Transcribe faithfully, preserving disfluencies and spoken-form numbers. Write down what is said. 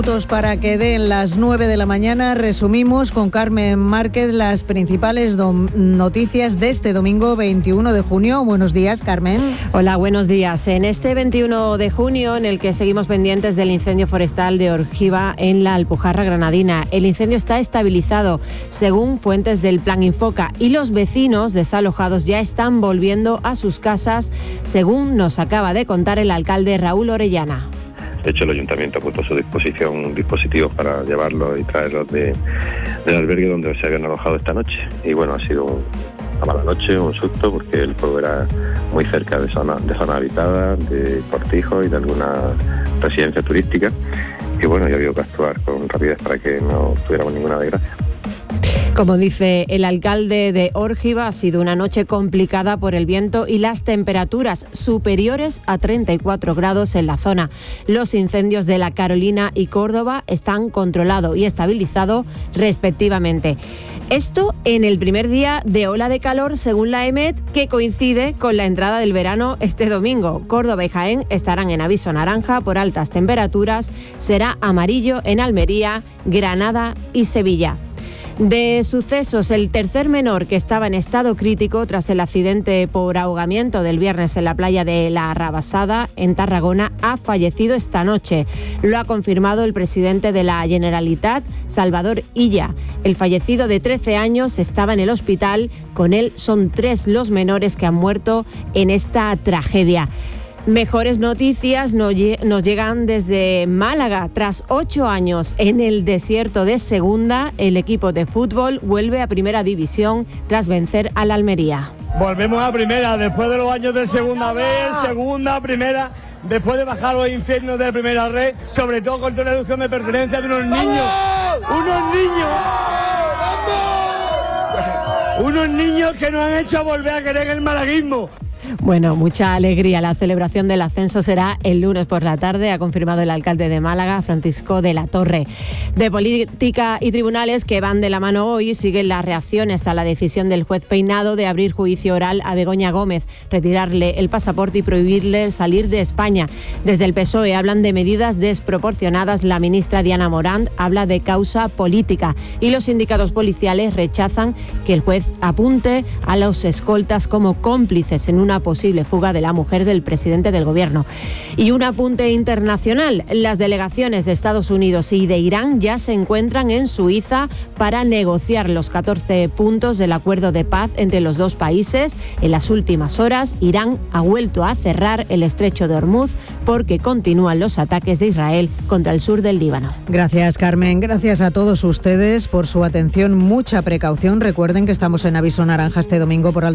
Para que den las nueve de la mañana, resumimos con Carmen Márquez las principales dom- noticias de este domingo veintiuno de junio. Buenos días, Carmen. Hola, buenos días. En este veintiuno de junio, en el que seguimos pendientes del incendio forestal de Orgiva en la Alpujarra Granadina, el incendio está estabilizado, según fuentes del Plan Infoca, y los vecinos desalojados ya están volviendo a sus casas, según nos acaba de contar el alcalde Raúl Orellana. De hecho, el ayuntamiento ha puesto a su disposición dispositivos para llevarlos y traerlos de, del albergue donde se habían alojado esta noche. Y bueno, ha sido un, una mala noche, un susto, porque el pueblo era muy cerca de zona, de zona habitada, de cortijos y de alguna residencia turística. Y bueno, ya ha habido que actuar con rapidez para que no tuviéramos ninguna desgracia. Como dice el alcalde de Orgiva, ha sido una noche complicada por el viento y las temperaturas superiores a treinta y cuatro grados en la zona. Los incendios de La Carolina y Córdoba están controlados y estabilizados respectivamente. Esto en el primer día de ola de calor, según la EMET, que coincide con la entrada del verano este domingo. Córdoba y Jaén estarán en aviso naranja por altas temperaturas. Será amarillo en Almería, Granada y Sevilla. De sucesos, el tercer menor que estaba en estado crítico tras el accidente por ahogamiento del viernes en la playa de La Rabasada, en Tarragona, ha fallecido esta noche. Lo ha confirmado el presidente de la Generalitat, Salvador Illa. El fallecido de trece años estaba en el hospital. Con él son tres los menores que han muerto en esta tragedia. Mejores noticias nos llegan desde Málaga. Tras ocho años en el desierto de Segunda, el equipo de fútbol vuelve a Primera División tras vencer al Almería. Volvemos a Primera, después de los años de Segunda B, Segunda, Primera, después de bajar los infiernos de Primera Red, sobre todo con la reducción de pertenencia de unos niños, unos niños, unos niños que nos han hecho volver a querer el malaguismo. Bueno, mucha alegría. La celebración del ascenso será el lunes por la tarde, ha confirmado el alcalde de Málaga, Francisco de la Torre. De política y tribunales que van de la mano hoy, siguen las reacciones a la decisión del juez Peinado de abrir juicio oral a Begoña Gómez, retirarle el pasaporte y prohibirle salir de España. Desde el P S O E hablan de medidas desproporcionadas. La ministra Diana Morant habla de causa política y los sindicatos policiales rechazan que el juez apunte a los escoltas como cómplices en una posible fuga de la mujer del presidente del gobierno. Y un apunte internacional: las delegaciones de Estados Unidos y de Irán ya se encuentran en Suiza para negociar los catorce puntos del acuerdo de paz entre los dos países. En las últimas horas, Irán ha vuelto a cerrar el estrecho de Hormuz porque continúan los ataques de Israel contra el sur del Líbano. Gracias, Carmen. Gracias a todos ustedes por su atención. Mucha precaución. Recuerden que estamos en aviso naranja este domingo por